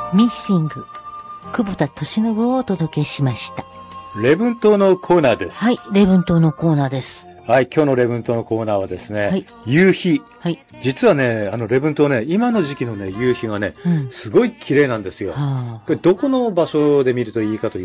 ミッシング久保田利信をお届けしました。 礼文島のコーナーです。 はい、礼文島のコーナーです。 はい、今日の礼文島のコーナーはですね、 はい、 夕日。 はい、 実はね、礼文島ね、今の時期のね、夕日がね、すごい綺麗なんですよ。これどこの場所で見るといいかという